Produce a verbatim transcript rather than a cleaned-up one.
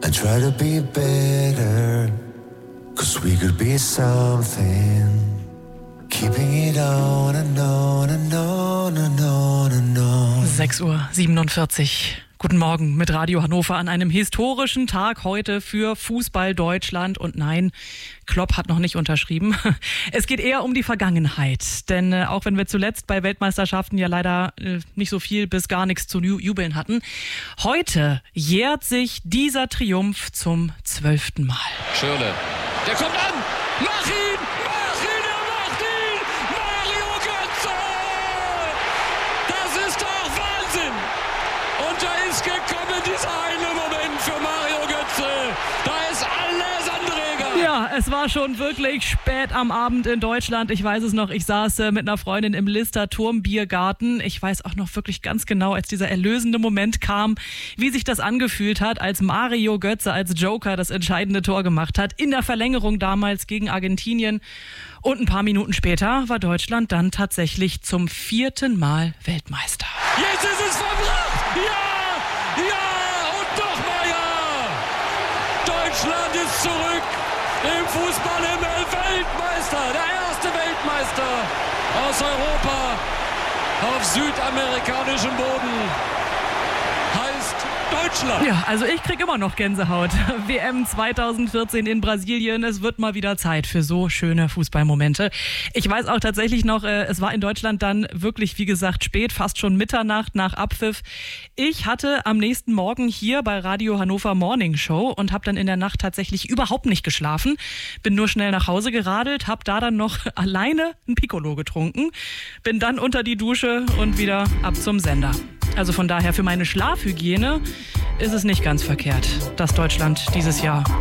I try to be better, 'cause we could be something. Keeping it on and on and on and on and on. sechs Uhr siebenundvierzig. Guten Morgen mit Radio Hannover an einem historischen Tag heute für Fußball Deutschland. Und nein, Klopp hat noch nicht unterschrieben. Es geht eher um die Vergangenheit. Denn äh, auch wenn wir zuletzt bei Weltmeisterschaften ja leider äh, nicht so viel bis gar nichts zu jubeln hatten, heute jährt sich dieser Triumph zum zwölften Mal. Schürrle, der kommt an! Mach ihn! Mach ihn! Er macht ihn! Mario Götze! Das ist doch Wahnsinn! Und da ist gekommen dieser eine Moment für Mario Götze. Da ist alles andere egal. Ja, es war schon wirklich spät am Abend in Deutschland. Ich weiß es noch, ich saß äh, mit einer Freundin im Lister Turmbiergarten. Ich weiß auch noch wirklich ganz genau, als dieser erlösende Moment kam, wie sich das angefühlt hat, als Mario Götze als Joker das entscheidende Tor gemacht hat. In der Verlängerung damals gegen Argentinien. Und ein paar Minuten später war Deutschland dann tatsächlich zum vierten Mal Weltmeister. Jetzt ist es verbracht! Ja! Ja! Und nochmal ja! Deutschland ist zurück im Fußball im Weltmeister! Der erste Weltmeister aus Europa auf südamerikanischem Boden heißt Deutschland. Ja, also ich krieg immer noch Gänsehaut. W M zweitausendvierzehn in Brasilien. Es wird mal wieder Zeit für so schöne Fußballmomente. Ich weiß auch tatsächlich noch, äh, es war in Deutschland dann wirklich, wie gesagt, spät, fast schon Mitternacht nach Abpfiff. Ich hatte am nächsten Morgen hier bei Radio Hannover Morning Show und habe dann in der Nacht tatsächlich überhaupt nicht geschlafen. Bin nur schnell nach Hause geradelt, habe da dann noch alleine ein Piccolo getrunken. Bin dann unter die Dusche und wieder ab zum Sender. Also von daher für meine Schlafhygiene ist es nicht ganz verkehrt, dass Deutschland dieses Jahr